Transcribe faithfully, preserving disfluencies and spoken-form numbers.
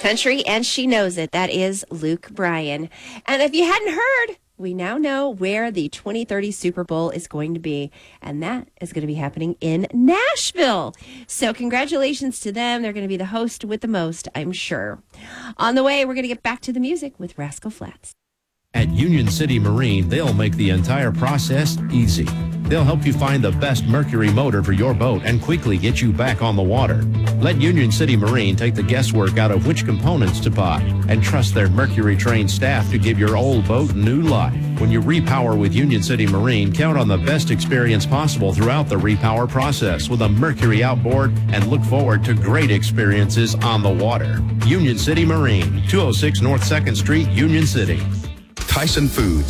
Country, and she knows it. That is Luke Bryan. And if you hadn't heard, we now know where the twenty thirty Super Bowl is going to be, and that is going to be happening in Nashville. So congratulations to them. They're going to be the host with the most, I'm sure. On the way, we're going to get back to the music with Rascal Flatts. At Union City Marine, they'll make the entire process easy. They'll help you find the best Mercury motor for your boat and quickly get you back on the water. Let Union City Marine take the guesswork out of which components to buy and trust their Mercury-trained staff to give your old boat new life. When you repower with Union City Marine, count on the best experience possible throughout the repower process with a Mercury outboard and look forward to great experiences on the water. Union City Marine, two oh six North second Street, Union City. Tyson Foods,